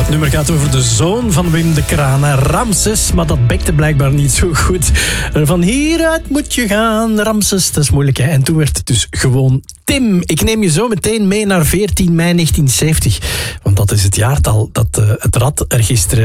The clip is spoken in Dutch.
Het nummer gaat over de zoon van Wim de Kraan, Ramses, maar dat bekte blijkbaar niet zo goed. Van hieruit moet je gaan, Ramses, dat is moeilijk, hè? En toen werd het dus gewoon Tim. Ik neem je zo meteen mee naar 14 mei 1970, want dat is het jaartal dat het rad er gisteren